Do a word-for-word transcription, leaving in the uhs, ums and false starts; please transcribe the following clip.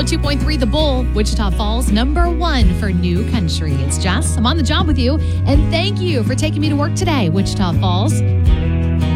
oh two point three The Bull, Wichita Falls, number one for new country. It's Jess. I'm on the job with you, and thank you for taking me to work today, Wichita Falls.